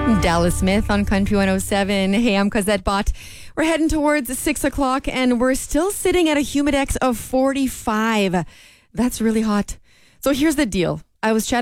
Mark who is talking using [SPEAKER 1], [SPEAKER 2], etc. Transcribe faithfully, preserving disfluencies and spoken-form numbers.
[SPEAKER 1] Dallas Smith on Country one oh seven. Hey, I'm Cosette Bott. We're heading towards six o'clock and we're still sitting at a Humidex of forty-five. That's really hot. So here's the deal. I was chatting